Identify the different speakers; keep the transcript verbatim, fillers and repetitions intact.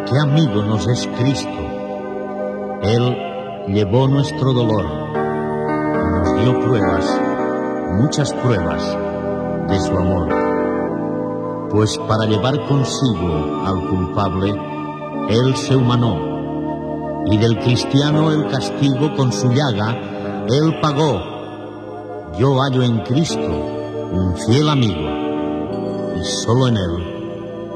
Speaker 1: qué amigo nos es Cristo. Él llevó nuestro dolor y nos dio pruebas, muchas pruebas de su amor. Pues para llevar consigo al culpable, Él se humanó, y del cristiano el castigo con su llaga Él pagó. Yo hallo en Cristo un fiel amigo, y solo en Él